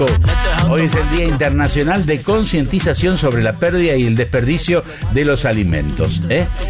Hoy es el Día Internacional de Concientización sobre la pérdida y el desperdicio de los alimentos.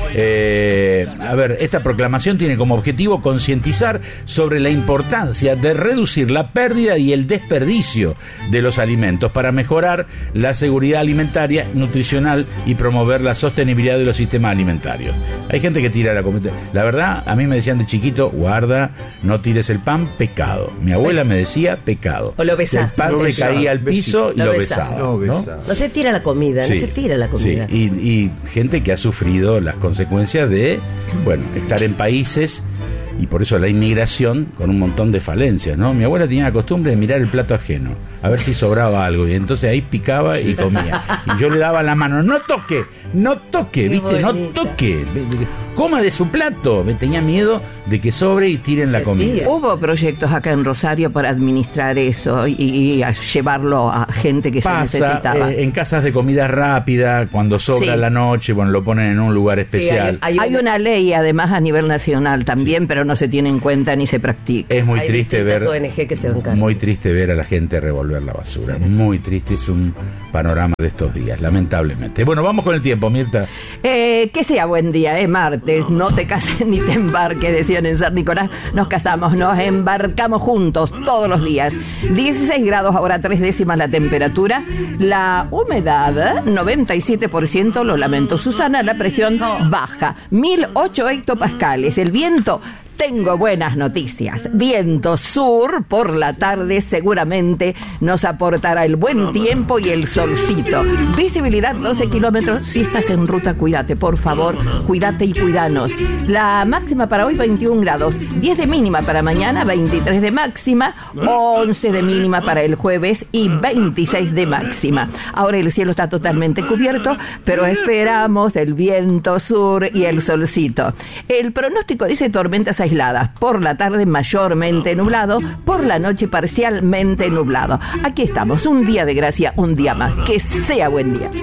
A ver, esta proclamación tiene como objetivo concientizar sobre la importancia de reducir la pérdida y el desperdicio de los alimentos para mejorar la seguridad alimentaria, nutricional y promover la sostenibilidad de los sistemas alimentarios. Hay gente que tira la comida. La verdad, a mí me decían de chiquito, guarda, no tires el pan, pecado. Mi abuela me decía pecado. O lo besás. El pan se caía al piso y lo besaba. No se tira la comida, sí, no se tira la comida. Sí. Y gente que ha sufrido las consecuencias de, bueno, estar en países, y por eso la inmigración con un montón de falencias, ¿no? Mi abuela tenía la costumbre de mirar el plato ajeno, a ver si sobraba algo, y entonces ahí picaba y comía. Y yo le daba la mano, no toque, ¿viste? No toque. Coma de su plato. Me tenía miedo de que sobre y tiren la comida. Hubo proyectos acá en Rosario para administrar eso y a llevarlo a gente que se necesitaba. En casas de comida rápida, cuando sobra la noche, bueno, lo ponen en un lugar especial. Sí, hay una ley además a nivel nacional también, pero no se tiene en cuenta ni se practica. Es muy triste ver ONG que se encargan. Muy triste ver a la gente revolver la basura. Sí. Muy triste, es un panorama de estos días, lamentablemente. Bueno, vamos con el tiempo, Mirta. Que sea buen día, martes. No te cases ni te embarques, decían en San Nicolás. Nos casamos, nos embarcamos juntos todos los días. 16 grados, ahora 3 décimas la temperatura. La humedad, 97%, lo lamento, Susana. La presión baja, 1008 hectopascales. El viento, tengo buenas noticias. Viento sur por la tarde seguramente nos aportará el buen tiempo y el solcito. Visibilidad 12 kilómetros. Si estás en ruta, cuídate, por favor. Cuídate y cuidanos. La máxima para hoy, 21 grados. 10 de mínima para mañana, 23 de máxima. 11 de mínima para el jueves y 26 de máxima. Ahora el cielo está totalmente cubierto, pero esperamos el viento sur y el solcito. El pronóstico dice tormentas aisladas. Por la tarde mayormente nublado, por la noche parcialmente nublado. Aquí estamos, un día de gracia, un día más. Que sea buen día.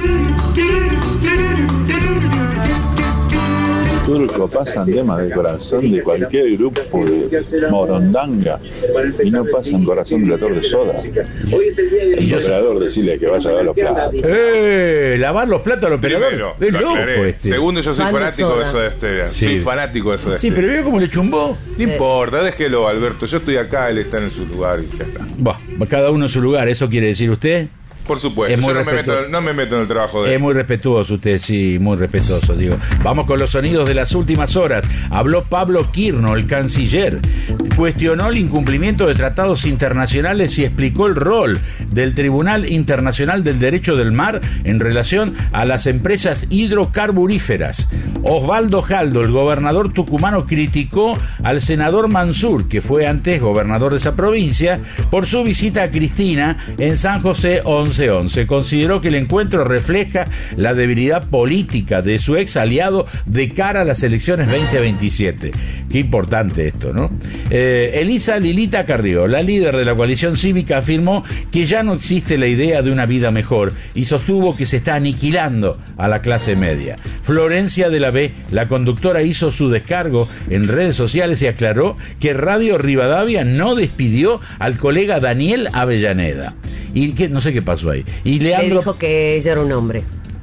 Turco, pasan temas de corazón de cualquier grupo de morondanga y no pasan corazón de latador de soda. El operador decirle que vaya a lavar los platos. Lavar los platos al operador. Primero, loco. Segundo, yo soy fanático de Soda Stereo. Sí. Soy fanático de Soda Stereo. Sí, pero veo cómo le chumbó. No importa, déjelo, Alberto. Yo estoy acá, él está en su lugar y ya está. Bah, cada uno en su lugar, ¿eso quiere decir usted? Por supuesto, yo no me meto en el trabajo de él. Es muy respetuoso usted, sí, muy respetuoso, digo. Vamos con los sonidos de las últimas horas. Habló Pablo Quirno, el canciller. Cuestionó el incumplimiento de tratados internacionales y explicó el rol del Tribunal Internacional del Derecho del Mar en relación a las empresas hidrocarburíferas. Osvaldo Jaldo, el gobernador tucumano, criticó al senador Mansur, que fue antes gobernador de esa provincia, por su visita a Cristina en San José 1111. Consideró que el encuentro refleja la debilidad política de su ex aliado de cara a las elecciones 2027. Qué importante esto, ¿no? Elisa Lilita Carrió, la líder de la coalición cívica, afirmó que ya no existe la idea de una vida mejor y sostuvo que se está aniquilando a la clase media. Florencia de la B, la conductora, hizo su descargo en redes sociales y aclaró que Radio Rivadavia no despidió al colega Daniel Avellaneda. Y que no sé qué pasó ahí. Y Leandro... Le dijo que ella era un hombre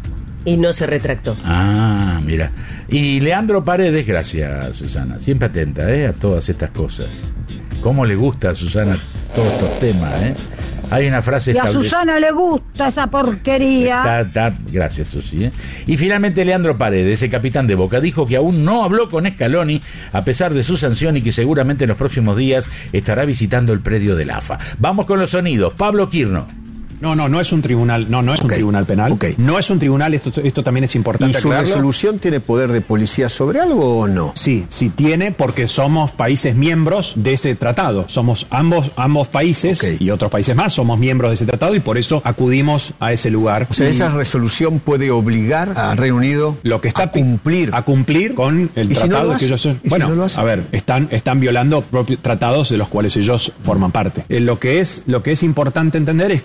y no se retractó. Ah, mira. Y Leandro Paredes, gracias, Susana, siempre atenta a todas estas cosas. ¿Cómo le gusta a Susana todos estos temas? Hay una frase y a Susana le gusta esa porquería. Gracias, Susi. Y finalmente Leandro Paredes, el capitán de Boca, dijo que aún no habló con Scaloni a pesar de su sanción y que seguramente en los próximos días estará visitando el predio del AFA. Vamos con los sonidos. Pablo Quirno. No es un tribunal, no es un tribunal penal. No es un tribunal, esto también es importante aclararlo. ¿Y su resolución tiene poder de policía sobre algo o no? Sí tiene, porque somos países miembros de ese tratado. Somos ambos países y otros países más somos miembros de ese tratado y por eso acudimos a ese lugar. O sea, esa resolución puede obligar al Reino Unido a cumplir con el tratado que ellos son. Bueno, si no a ver, están violando propios tratados de los cuales ellos forman parte. Lo que es importante entender es que lo que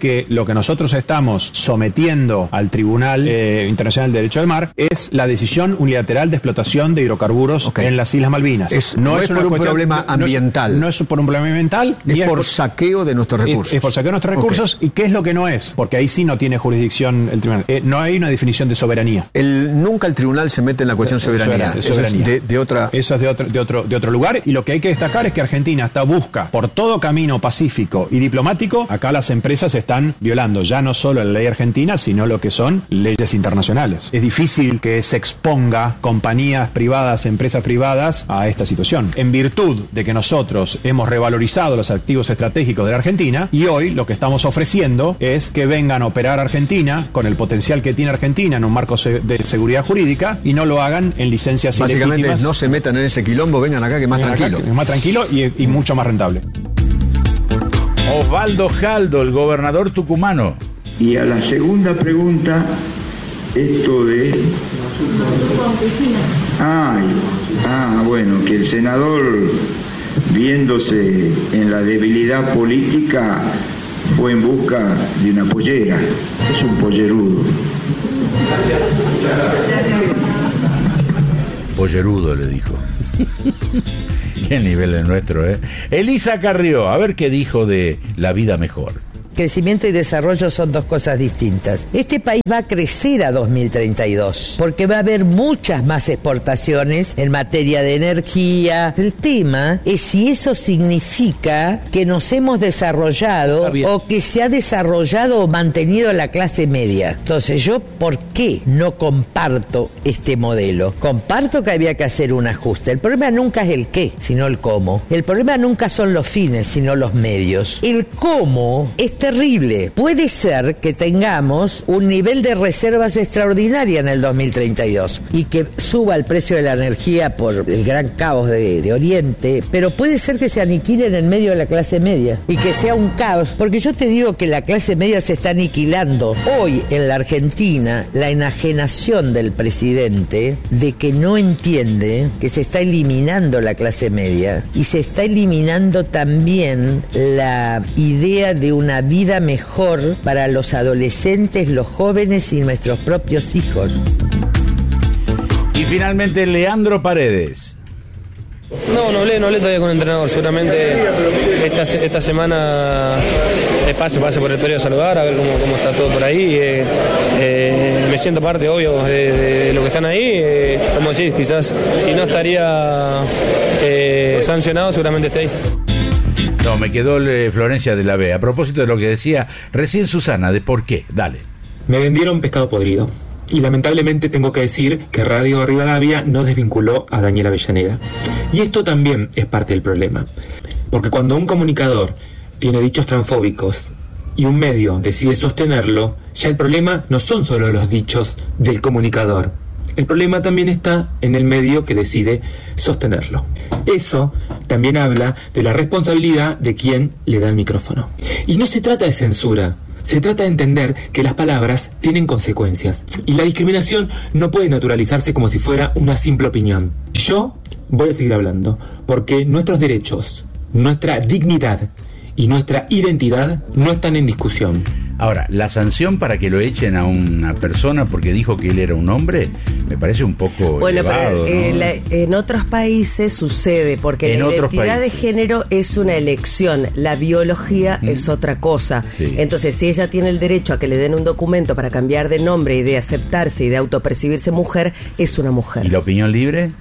que nosotros estamos sometiendo al Tribunal Internacional de Derecho del Mar es la decisión unilateral de explotación de hidrocarburos en las Islas Malvinas. No es por un problema ambiental. No es por un problema ambiental. Es por saqueo de nuestros recursos. Es por saqueo de nuestros recursos. ¿Y qué es lo que no es? Porque ahí sí no tiene jurisdicción el tribunal. No hay una definición de soberanía. Nunca el tribunal se mete en la cuestión de soberanía. Eso es de otro lugar. Y lo que hay que destacar es que Argentina busca por todo camino pacífico y diplomático. Acá las empresas están violando ya no solo la ley argentina, sino lo que son leyes internacionales. Es difícil que se exponga compañías privadas, empresas privadas a esta situación. En virtud de que nosotros hemos revalorizado los activos estratégicos de la Argentina, y hoy lo que estamos ofreciendo es que vengan a operar a Argentina con el potencial que tiene Argentina en un marco de seguridad jurídica y no lo hagan en licencias ilegítimas. Básicamente no se metan en ese quilombo, vengan acá que es más tranquilo. Es más tranquilo y mucho más rentable. Osvaldo Jaldo, el gobernador tucumano. Y a la segunda pregunta, esto de... bueno, que el senador, viéndose en la debilidad política, fue en busca de una pollera. Es un pollerudo. Pollerudo le dijo. Qué nivel es nuestro, ¿eh? Elisa Carrió, a ver qué dijo de la vida mejor. Crecimiento y desarrollo son dos cosas distintas. Este país va a crecer a 2032 porque va a haber muchas más exportaciones en materia de energía. El tema es si eso significa que nos hemos desarrollado o que se ha desarrollado o mantenido la clase media. Entonces yo, ¿por qué no comparto este modelo? Comparto que había que hacer un ajuste. El problema nunca es el qué, sino el cómo. El problema nunca son los fines, sino los medios. El cómo es terrible. Puede ser que tengamos un nivel de reservas extraordinaria en el 2032 y que suba el precio de la energía por el gran caos de Oriente, pero puede ser que se aniquilen en medio de la clase media y que sea un caos, porque yo te digo que la clase media se está aniquilando. Hoy en la Argentina, la enajenación del presidente de que no entiende que se está eliminando la clase media y se está eliminando también la idea de una vida mejor para los adolescentes, los jóvenes y nuestros propios hijos. Y finalmente Leandro Paredes. No hablé todavía con el entrenador. Seguramente esta semana pase por el periodo de saludar, a ver cómo está todo por ahí. Me siento parte, obvio, de lo que están ahí. Como decís, quizás si no estaría sancionado, seguramente esté ahí. No, me quedó Florencia de la B. A propósito de lo que decía recién Susana, de por qué. Dale. Me vendieron pescado podrido. Y lamentablemente tengo que decir que Radio Rivadavia no desvinculó a Daniel Avellaneda. Y esto también es parte del problema. Porque cuando un comunicador tiene dichos transfóbicos y un medio decide sostenerlo, ya el problema no son solo los dichos del comunicador. El problema también está en el medio que decide sostenerlo. Eso también habla de la responsabilidad de quien le da el micrófono. Y no se trata de censura. Se trata de entender que las palabras tienen consecuencias y la discriminación no puede naturalizarse como si fuera una simple opinión. Yo voy a seguir hablando porque nuestros derechos, nuestra dignidad y nuestra identidad no están en discusión. Ahora, la sanción para que lo echen a una persona porque dijo que él era un hombre, me parece un poco elevado, pero ¿no? En otros países sucede, porque la identidad de género es una elección, la biología es otra cosa. Sí. Entonces, si ella tiene el derecho a que le den un documento para cambiar de nombre y de aceptarse y de autopercibirse mujer, es una mujer. ¿Y la opinión libre?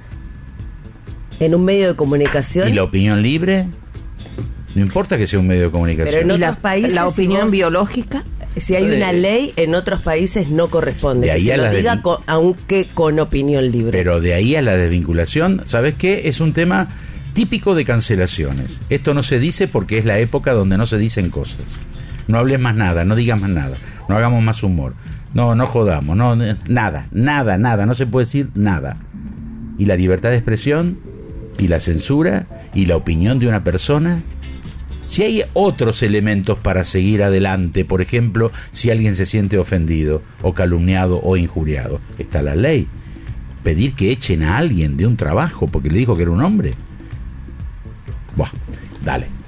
En un medio de comunicación. ¿Y la opinión libre? No importa que sea un medio de comunicación. Pero en otros países, la opinión biológica, si hay una ley, en otros países no corresponde de ahí que se lo diga, aunque con opinión libre. Pero de ahí a la desvinculación, ¿sabes qué? Es un tema típico de cancelaciones. Esto no se dice porque es la época donde no se dicen cosas. No hables más nada, no digas más nada, no hagamos más humor, no jodamos, nada, no se puede decir nada. Y la libertad de expresión, y la censura, y la opinión de una persona. Si hay otros elementos para seguir adelante, por ejemplo, si alguien se siente ofendido o calumniado o injuriado, está la ley. Pedir que echen a alguien de un trabajo porque le dijo que era un hombre. Buah, dale.